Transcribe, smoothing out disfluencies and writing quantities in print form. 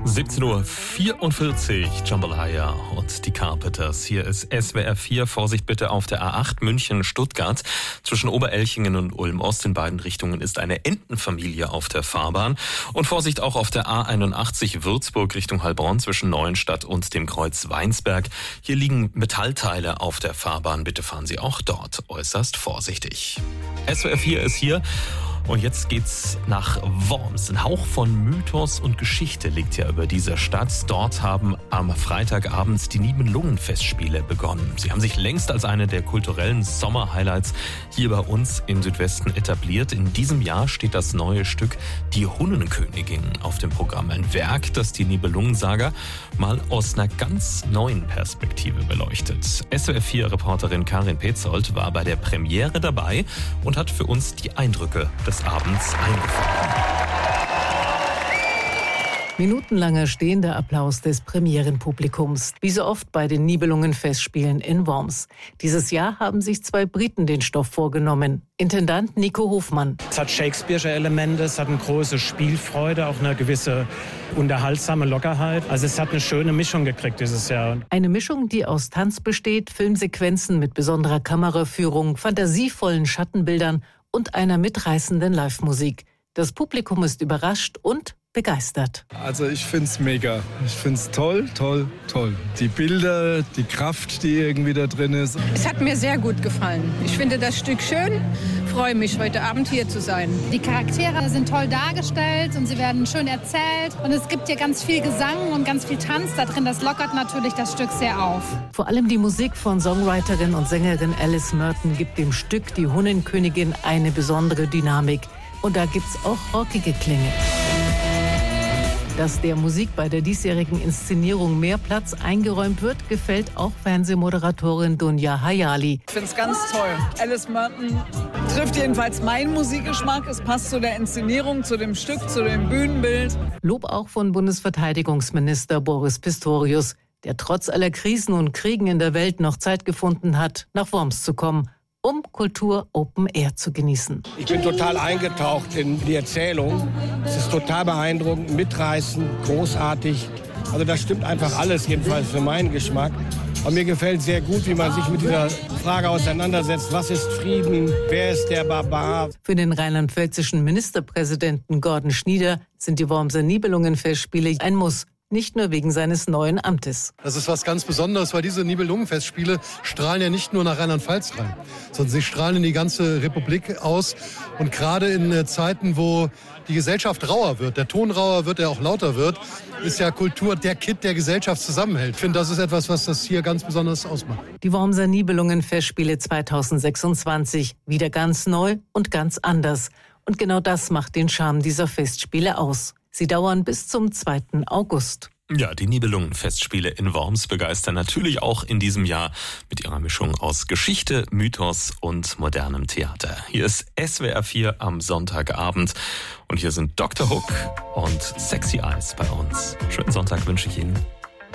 17:44 Uhr, Jambalaya und die Carpenters. Hier ist SWR 4. Vorsicht bitte auf der A8 München-Stuttgart. Zwischen Oberelchingen und Ulm-Ost in beiden Richtungen ist eine Entenfamilie auf der Fahrbahn. Und Vorsicht auch auf der A81 Würzburg Richtung Heilbronn zwischen Neuenstadt und dem Kreuz Weinsberg. Hier liegen Metallteile auf der Fahrbahn. Bitte fahren Sie auch dort äußerst vorsichtig. SWR 4 ist hier. Und jetzt geht's nach Worms. Ein Hauch von Mythos und Geschichte liegt ja über dieser Stadt. Dort haben am Freitagabend die Nibelungenfestspiele begonnen. Sie haben sich längst als eine der kulturellen Sommerhighlights hier bei uns im Südwesten etabliert. In diesem Jahr steht das neue Stück Die Hunnenkönigin auf dem Programm. Ein Werk, das die Nibelungensaga mal aus einer ganz neuen Perspektive beleuchtet. SWR4-Reporterin Karin Petzold war bei der Premiere dabei und hat für uns die Eindrücke des Abends eingefangen. Minutenlanger stehender Applaus des Premierenpublikums, wie so oft bei den Nibelungenfestspielen in Worms. Dieses Jahr haben sich 2 Briten den Stoff vorgenommen. Intendant Nico Hofmann. Es hat Shakespeare'sche Elemente, es hat eine große Spielfreude, auch eine gewisse unterhaltsame Lockerheit. Also es hat eine schöne Mischung gekriegt dieses Jahr. Eine Mischung, die aus Tanz besteht, Filmsequenzen mit besonderer Kameraführung, fantasievollen Schattenbildern und einer mitreißenden Live-Musik. Das Publikum ist überrascht und begeistert. Also ich finde es mega. Ich finde es toll, toll, toll. Die Bilder, die Kraft, die irgendwie da drin ist. Es hat mir sehr gut gefallen. Ich finde das Stück schön. Freue mich, heute Abend hier zu sein. Die Charaktere sind toll dargestellt und sie werden schön erzählt. Und es gibt hier ganz viel Gesang und ganz viel Tanz da drin. Das lockert natürlich das Stück sehr auf. Vor allem die Musik von Songwriterin und Sängerin Alice Merton gibt dem Stück Die Hunnenkönigin eine besondere Dynamik. Und da gibt's auch rockige Klänge. Dass der Musik bei der diesjährigen Inszenierung mehr Platz eingeräumt wird, gefällt auch Fernsehmoderatorin Dunja Hayali. Ich finde es ganz toll. Alice Merton trifft jedenfalls meinen Musikgeschmack. Es passt zu der Inszenierung, zu dem Stück, zu dem Bühnenbild. Lob auch von Bundesverteidigungsminister Boris Pistorius, der trotz aller Krisen und Kriegen in der Welt noch Zeit gefunden hat, nach Worms zu kommen, um Kultur Open Air zu genießen. Ich bin total eingetaucht in die Erzählung. Es ist total beeindruckend, mitreißend, großartig. Also das stimmt einfach alles, jedenfalls für meinen Geschmack. Und mir gefällt sehr gut, wie man sich mit dieser Frage auseinandersetzt. Was ist Frieden? Wer ist der Barbar? Für den rheinland-pfälzischen Ministerpräsidenten Gordon Schnieder sind die Wormser Nibelungenfestspiele ein Muss. Nicht nur wegen seines neuen Amtes. Das ist was ganz Besonderes, weil diese Nibelungenfestspiele strahlen ja nicht nur nach Rheinland-Pfalz rein, sondern sie strahlen in die ganze Republik aus. Und gerade in Zeiten, wo die Gesellschaft rauer wird, der Ton rauer wird, der auch lauter wird, ist ja Kultur der Kitt, der Gesellschaft zusammenhält. Ich finde, das ist etwas, was das hier ganz besonders ausmacht. Die Wormser Nibelungenfestspiele 2026, wieder ganz neu und ganz anders. Und genau das macht den Charme dieser Festspiele aus. Sie dauern bis zum 2. August. Ja, die Nibelungenfestspiele in Worms begeistern natürlich auch in diesem Jahr mit ihrer Mischung aus Geschichte, Mythos und modernem Theater. Hier ist SWR 4 am Sonntagabend und hier sind Dr. Hook und Sexy Eyes bei uns. Schönen Sonntag wünsche ich Ihnen.